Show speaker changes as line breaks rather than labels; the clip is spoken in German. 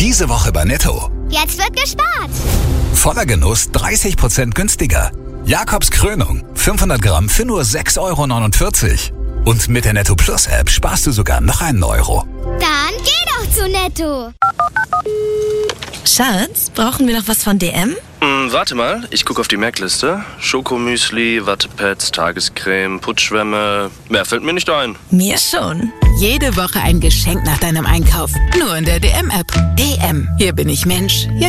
Diese Woche bei Netto.
Jetzt wird gespart.
Voller Genuss 30% günstiger. Jakobs Krönung, 500 Gramm für nur 6,49 €. Und mit der Netto Plus App sparst du sogar noch einen Euro.
Dann geh doch zu Netto.
Schatz, brauchen wir noch was von DM?
Warte mal, ich gucke auf die Merkliste. Schokomüsli, Wattepads, Tagescreme, Putzschwämme. Mehr fällt mir nicht ein.
Mir schon.
Jede Woche ein Geschenk nach deinem Einkauf. Nur in der DM-App. DM. Hier bin ich Mensch.